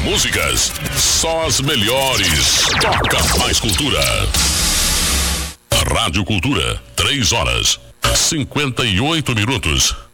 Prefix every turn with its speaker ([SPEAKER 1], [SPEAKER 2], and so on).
[SPEAKER 1] músicas, só as melhores. Toca mais cultura. Rádio Cultura, 3 horas, 58 minutos.